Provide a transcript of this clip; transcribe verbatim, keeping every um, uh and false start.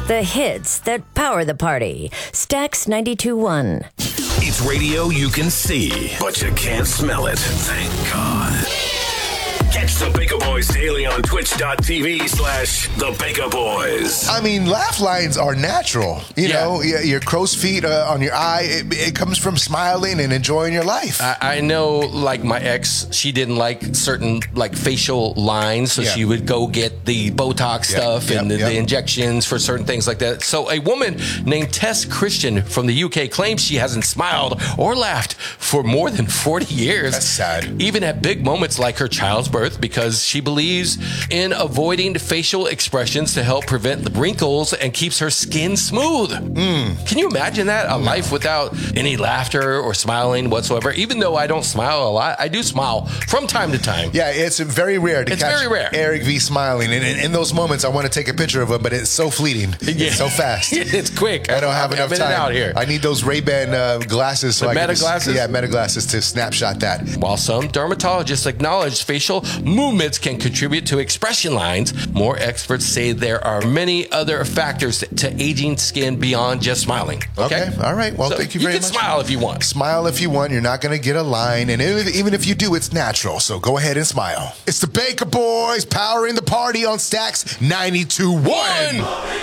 The hits that power the party. Stax ninety-two point one. It's radio you can see, but you can't smell it. Thank God. Catch the Baker Boys daily on twitch.tv slash the Baker Boys. I mean, laugh lines are natural. You Yeah. know, your, your crow's feet uh, on your eye, it, it comes from smiling and enjoying your life. I, I know, like, my ex, she didn't like certain, like, facial lines, so Yeah. she would go get the Botox Yep, stuff yep, and the, yep. the injections for certain things like that. So a woman named Tess Christian from the U K claims she hasn't smiled or laughed for more than forty years. That's sad. Even at big moments like her child's birth, because she believes in avoiding facial expressions to help prevent wrinkles and keeps her skin smooth. Mm. Can you imagine that? A life without any laughter or smiling whatsoever? Even though I don't smile a lot, I do smile from time to time. Yeah, it's very rare to It's catch very rare. Eric V smiling. And in, in those moments, I want to take a picture of him, but it's so fleeting. Yeah. It's so fast. It's quick. I don't have I'm enough in time and out here. I need those Ray-Ban uh, glasses. So The I can Meta just- glasses? Yeah, Meta glasses to snapshot that. While some dermatologists acknowledge facial movements can contribute to expression lines, more experts say there are many other factors to aging skin beyond just smiling. Okay? Okay. All right. Well, So thank you very You can much. smile if you want. Smile if you want. You're not going to get a line. And if, even if you do, it's natural. So go ahead and smile. It's the Baker Boys powering the party on Stax ninety-two point one.